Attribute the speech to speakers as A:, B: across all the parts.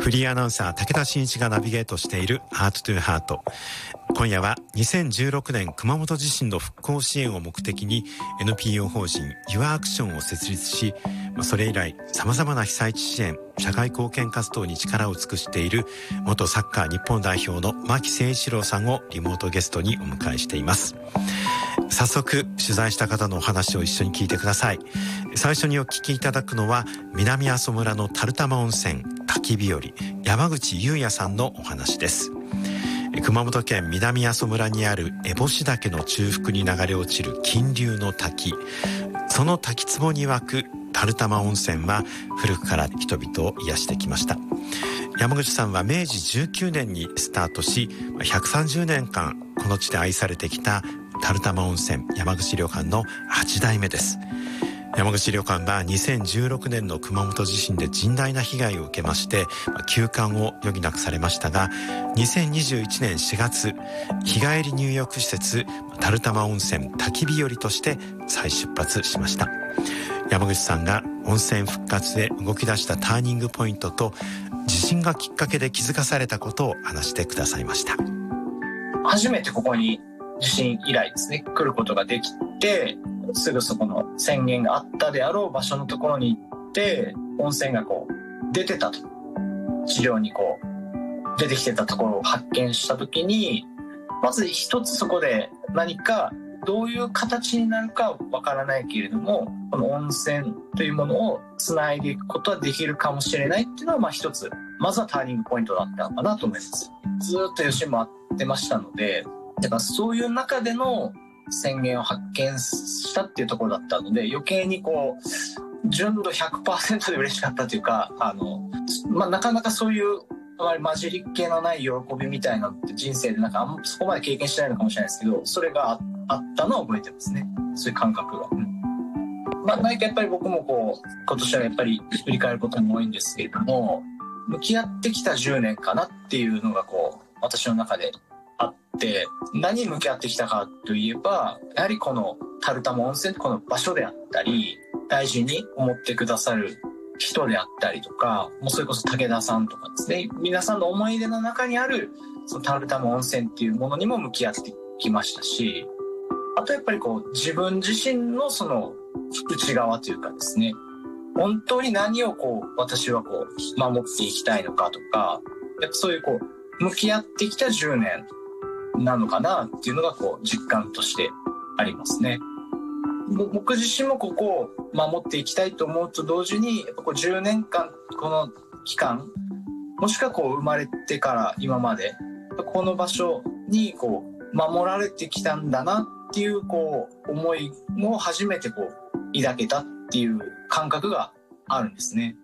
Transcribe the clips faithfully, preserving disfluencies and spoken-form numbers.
A: フリーアナウンサー武田真一がナビゲートしているハートトゥーハート。今夜はにせんじゅうろくねん熊本地震の復興支援を目的に エヌピーオー 法人ユアアクションを設立し、それ以来様々な被災地支援、社会貢献活動に力を尽くしている元サッカー日本代表の牧誠一郎さんをリモートゲストにお迎えしています。早速取材した方のお話を一緒に聞いてください。最初にお聞きいただくのは南阿蘇村の垂玉温泉滝日和、山口優也さんのお話です。熊本県南阿蘇村にある烏帽子岳の中腹に流れ落ちる金龍の滝、その滝壺に湧く垂玉温泉は古くから人々を癒してきました。山口さんはめいじじゅうきゅうねんにスタートし、ひゃくさんじゅうねんかんこの地で愛されてきた垂玉温泉山口旅館のはちだいめです。山口旅館はにせんじゅうろくねんの熊本地震で甚大な被害を受けまして休館を余儀なくされましたが、にせんにじゅういちねんしがつ日帰り入浴施設垂玉温泉滝日和として再出発しました。山口さんが温泉復活へ動き出したターニングポイントと地震がきっかけで気づかされたことを話してくださいました。
B: 初めてここに地震以来ですね来ることができて、すぐそこの宣言があったであろう場所のところに行って温泉がこう出てたと、治療にこう出てきてたところを発見した時に、まず一つそこで何かどういう形になるかわからないけれども、この温泉というものをつないでいくことはできるかもしれないっていうのはまあ一つ、まずはターニングポイントだったのかなと思います。ずっと余震もあってましたので、だからそういう中での宣言を発見したっていうところだったので、余計にこう純度 ひゃくパーセント で嬉しかったというか、あの、まあ、なかなかそういうあまり混じりっ気のない喜びみたいなのって人生でなんかあんまそこまで経験してないのかもしれないですけど、それが あ, あったのを覚えてますね。そういう感覚が、うん、まあ何かやっぱり僕もこう今年はやっぱり振り返ることも多いんですけれども、向き合ってきたじゅうねんかなっていうのがこう私の中であって、何に向き合ってきたかといえば、やはりこの垂玉温泉この場所であったり、大事に思ってくださる人であったりとか、もうそれこそ武田さんとかですね、皆さんの思い出の中にあるその垂玉温泉っていうものにも向き合ってきましたし、あとやっぱりこう自分自身のその内側というかですね、本当に何をこう私はこう守っていきたいのかとか、やっぱそういうこう向き合ってきたじゅうねんなのかなっていうのがこう実感としてありますね。僕自身もここを守っていきたいと思うと同時に、やっぱこうじゅうねんかんこの期間、もしくはこう生まれてから今までこの場所にこう守られてきたんだなっていうこう思いを初めてこう抱けたっていう感覚があるんですね。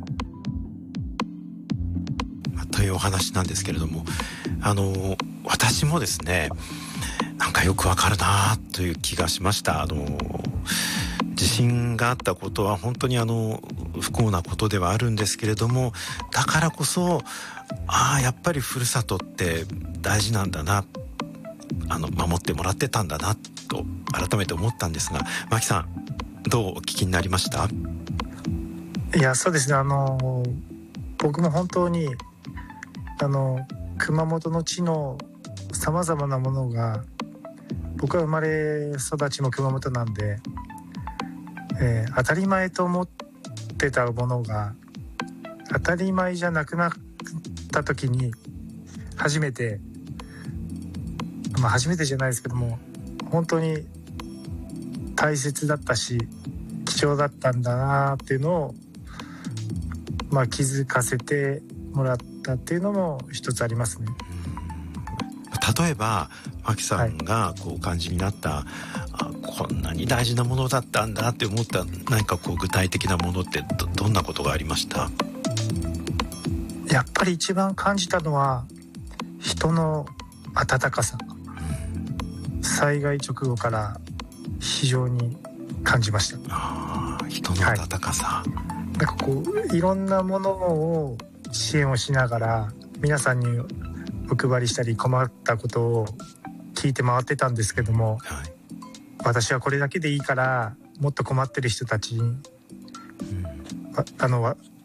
A: というお話なんですけれども、あの私もですね、なんかよくわかるなという気がしました。あの地震があったことは本当にあの不幸なことではあるんですけれども、だからこそああやっぱりふるさとって大事なんだな、あの守ってもらってたんだなと改めて思ったんですが、牧さんどうお聞きになりました？
C: いや、そうですね、あの僕も本当にあの熊本の地のさまざまなものが、僕は生まれ育ちも熊本なんで、えー、当たり前と思ってたものが当たり前じゃなくなった時に初めて、まあ初めてじゃないですけども、本当に大切だったし貴重だったんだなっていうのを、まあ、気づかせてもらったっていうのも一つありますね。
A: 例えば牧さんがこうお感じになった、はい、あこんなに大事なものだったんだって思った何かこう具体的なものって ど, どんなことがありました？
C: やっぱり一番感じたのは人の温かさ、うん、災害直後から非常に感じました。
A: あ、人の温かさ、はい、
C: なんかこういろんなものを支援をしながら皆さんにお配りしたり困ったことを聞いて回ってたんですけども、はい、私はこれだけでいいからもっと困ってる人たちに、うん、あ, あの